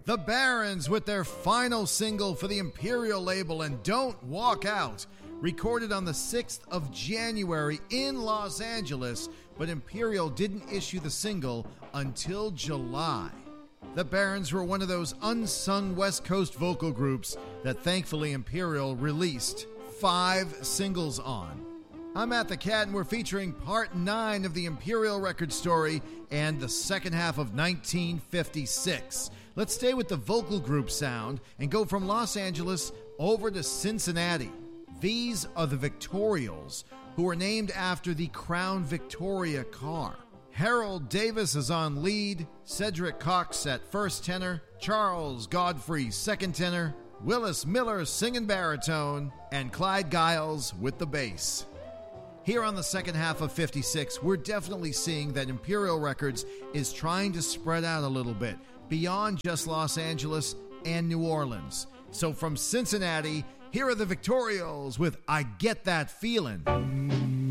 The Barons with their final single for the Imperial label and Don't Walk Out, recorded on the 6th of January in Los Angeles, but Imperial didn't issue the single until July. The Barons were one of those unsung West Coast vocal groups that thankfully Imperial released 5 singles on. I'm Matt the Cat, and we're featuring part 9 of the Imperial record story and the second half of 1956. Let's stay with the vocal group sound and go from Los Angeles over to Cincinnati. These are the Victorials, who are named after the Crown Victoria car. Harold Davis is on lead, Cedric Cox at first tenor, Charles Godfrey second tenor, Willis Miller singing baritone, and Clyde Giles with the bass. Here on the second half of 56, we're definitely seeing that Imperial Records is trying to spread out a little bit beyond just Los Angeles and New Orleans. So from Cincinnati, here are the Victorials with I Get That Feeling.